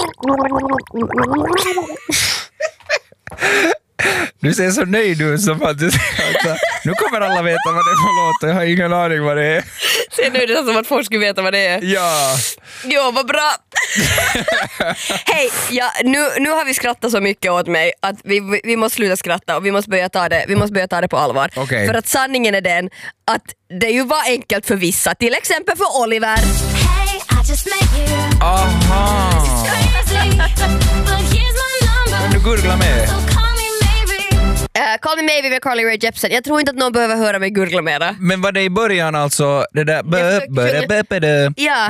Du ser så nöjd ut som att du nu kommer alla veta vad det är för låt och jag har ingen aning vad det är. Ser nöjd ut som att folk skulle veta vad det är. Ja. Jo, vad bra. Hej, ja, nu har vi skrattat så mycket åt mig att vi måste sluta skratta och vi måste börja ta det på allvar. Okay. För att sanningen är den att det ju var enkelt för vissa, till exempel för Oliver. Aha. Kan du gurgla med? Call Me Maybe med Carly Rae Jepsen. Jag tror inte att någon behöver höra mig gurgla mera. Men var det i början alltså det där Ja.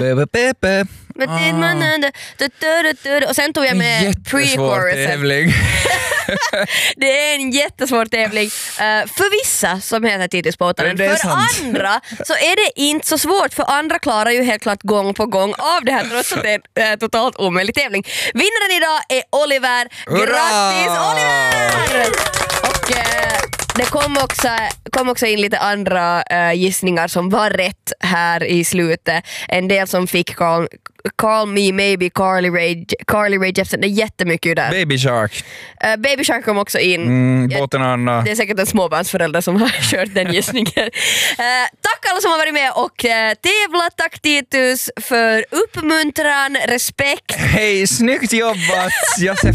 Och sen tog jag med pre-chorusen. Det är en jättesvår tävling för vissa som heter Titusbåtaren. För andra så är det inte så svårt, för andra klarar ju helt klart gång på gång av det här trots att det är en totalt omöjlig tävling. Vinnaren idag är Oliver. Grattis Oliver! Och det kom också in lite andra gissningar som var rätt här i slutet. En del som fick Call Me Maybe, Carly Rae Jepsen. Det är jättemycket där. Baby Shark. Baby Shark kom också in. Båten Anna. Det är säkert en småbarnsförälder som har kört den gissningen. Tack alla som har varit med och tävlat. Tack Titus för uppmuntran, respekt. Hej, snyggt jobbat. Jag ser